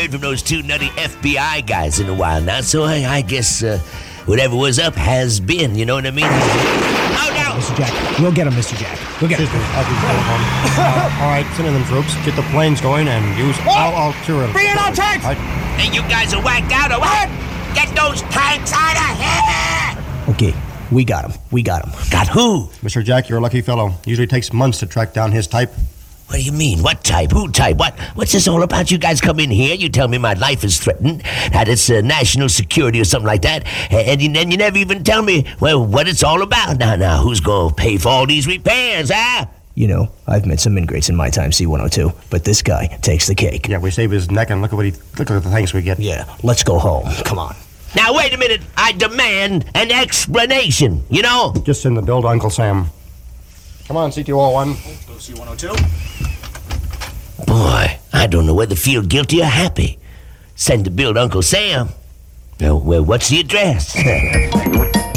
heard from those two nutty FBI guys in a while now, so I guess whatever was up has been, you know what I mean? Oh, no! Mr. Jack, we'll get him, Mr. Jack. We'll get him. Excuse me, I'll do the telephone. All right, send in them troops. Get the planes going and use... I'll cure it. Bring in our tanks! Hey, you guys are whacked out or what? Get those tanks out of here! Okay, we got him. Got who? Mr. Jack, you're a lucky fellow. Usually takes months to track down his type. What do you mean? What type? Who type? What's this all about? You guys come in here, you tell me my life is threatened, that it's national security or something like that, and then you never even tell me, well, what it's all about. Now, who's going to pay for all these repairs, huh? You know, I've met some ingrates in my time, C-102, but this guy takes the cake. Yeah, we save his neck and look at the thanks we get. Yeah, let's go home. Come on. Now, wait a minute. I demand an explanation, you know? Just send the bill to Uncle Sam. Come on, C201. C-102. Boy, I don't know whether to feel guilty or happy. Send the bill to Uncle Sam. Well, what's the address?